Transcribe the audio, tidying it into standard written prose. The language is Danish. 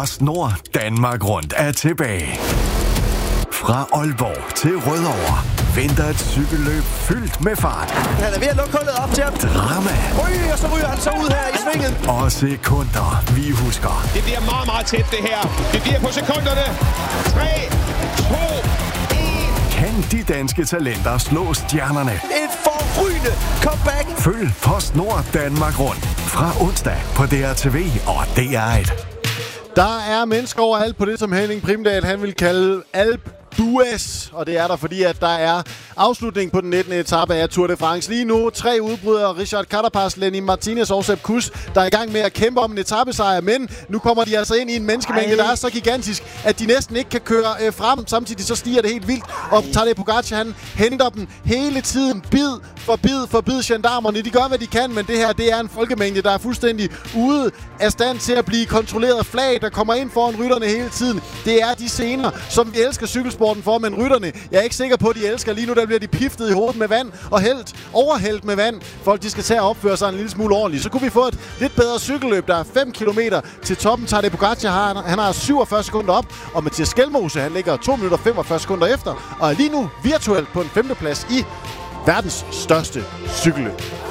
PostNord Danmark Rundt er tilbage. Fra Aalborg til Rødovre venter et cykelløb fyldt med fart. Han er ved at lukke hullet op til ham. Drama. Og så ryger han så ud her i svinget. Og sekunder, vi husker. Det bliver meget, meget tæt, det her. Det bliver på sekunderne. 3, 2, 1. Kan de danske talenter slå stjernerne? Et forrygende comeback. Følg PostNord Danmark Rundt fra onsdag på DRTV og DR1. Der er mennesker overalt på det, som Henning Primdal han vil kalde Alpe d'Huez, og det er der, fordi at der er afslutning på den 19. etape af Tour de France. Lige nu 3 udbrydere, Richard Carapaz, Lenny Martinez og Sepp Kuss, der er i gang med at kæmpe om en etapesejr, men nu kommer de altså ind i en menneskemængde, der er så gigantisk, at de næsten ikke kan køre frem. Samtidig så stiger det helt vildt, og Tadej Pogačar han henter dem hele tiden, bid for bid. Gendarmerne, de gør, hvad de kan, men det her, det er en folkemængde, der er fuldstændig ude af stand til at blive kontrolleret. Flag, der kommer ind foran rytterne hele tiden. Det er de scener, som vi elsker cykelsporten for, men rytterne, jeg er ikke sikker på, at de elsker. Lige nu, der bliver de piftet i hovedet med vand og overhældt med vand. Folk, de skal tage og opføre sig en lille smule ordentligt. Så kunne vi få et lidt bedre cykelløb. Der er 5 kilometer til toppen. Tadej Pogačar, han har 47 sekunder op, og Mathias Skelmose, han ligger 2 minutter 45 sekunder efter, og er lige nu virtuelt på en 5. plads i verdens største cykelløb.